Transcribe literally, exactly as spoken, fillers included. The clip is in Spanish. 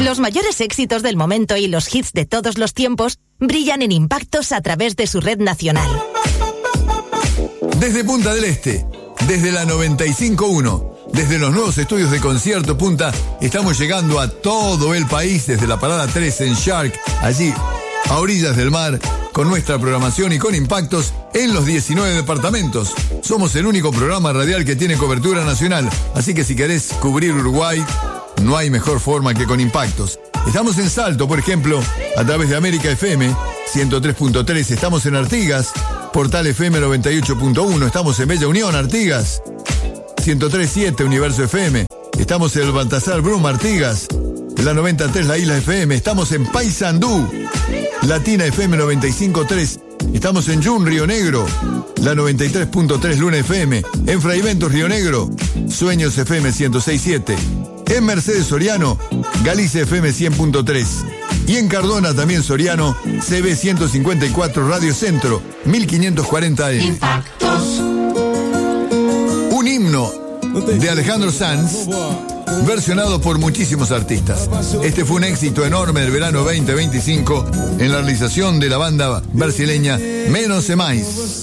Los mayores éxitos del momento y los hits de todos los tiempos brillan en Impactos a través de su red nacional. Desde Punta del Este, desde la noventa y cinco punto uno, desde los nuevos estudios de Concierto Punta, estamos llegando a todo el país desde la parada tres en Shark, allí a orillas del mar, con nuestra programación y con impactos en los diecinueve departamentos. Somos el único programa radial que tiene cobertura nacional, así que si querés cubrir Uruguay, no hay mejor forma que con impactos. Estamos en Salto, por ejemplo, a través de América F M ciento tres punto tres. Estamos en Artigas, Portal F M noventa y ocho punto uno. Estamos en Bella Unión, Artigas, ciento tres punto siete, Universo F M. Estamos en el Baltasar Brum, Artigas, en la noventa y tres, La Isla F M. Estamos en Paysandú, Latina F M noventa y cinco punto tres. Estamos en Jun, Río Negro, la noventa y tres punto tres, Luna F M. En Fraiventos, Río Negro, Sueños F M ciento seis punto siete. En Mercedes Soriano, Galicia F M cien punto tres. Y en Cardona, también Soriano, C B ciento cincuenta y cuatro, Radio Centro, mil quinientos cuarenta A M. Impactos. Un himno de Alejandro Sanz, versionado por muchísimos artistas. Este fue un éxito enorme del verano veinte veinticinco en la realización de la banda brasileña Menos é Mais.